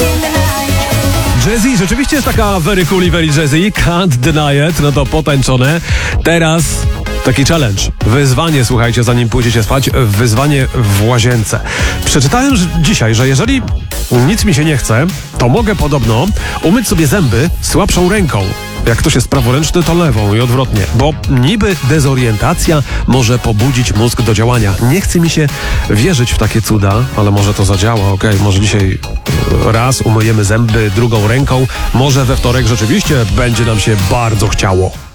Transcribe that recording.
Jazzy rzeczywiście jest taka very cool i very jazzy. Can't deny it. No to potańczone. Teraz taki challenge. Wyzwanie, słuchajcie, zanim pójdziecie spać. Wyzwanie w łazience. Przeczytałem dzisiaj, że jeżeli nic mi się nie chce, to mogę podobno umyć sobie zęby słabszą ręką. Jak ktoś jest praworęczny, to lewą i odwrotnie. Bo niby dezorientacja może pobudzić mózg do działania. Nie chce mi się wierzyć w takie cuda, ale może to zadziała. Może dzisiaj raz umyjemy zęby drugą ręką. Może we wtorek rzeczywiście będzie nam się bardzo chciało.